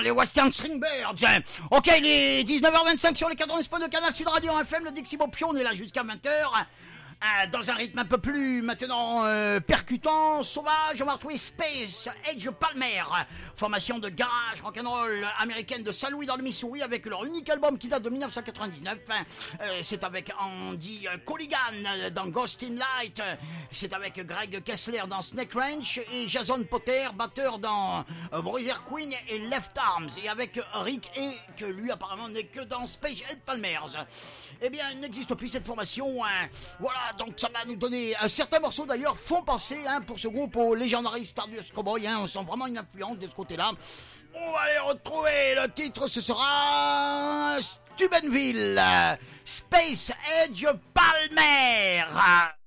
Les Western String Birds. Ok, il est 19h25 sur les 80 spots de Canal Sud Radio FM. Le Dixie Bob Show, on est là jusqu'à 20h. Dans un rythme un peu plus maintenant percutant, sauvage, on va retrouver Space Edge Palmer, formation de garage rock'n'roll américaine de Saint-Louis dans le Missouri, avec leur unique album qui date de 1999. C'est avec Andy Colligan dans Ghost in Light, c'est avec Greg Kessler dans Snake Ranch et Jason Potter, batteur dans Bruiser Queen et Left Arms, et avec Rick et que lui apparemment n'est que dans Space Edge Palmers. Eh bien, il n'existe plus cette formation. Voilà. Donc ça va nous donner certains morceaux d'ailleurs font penser pour ce groupe au Legendary Stardust Cowboy, on sent vraiment une influence de ce côté-là. On va aller retrouver le titre, ce sera Steubenville, Space Edge Palmer.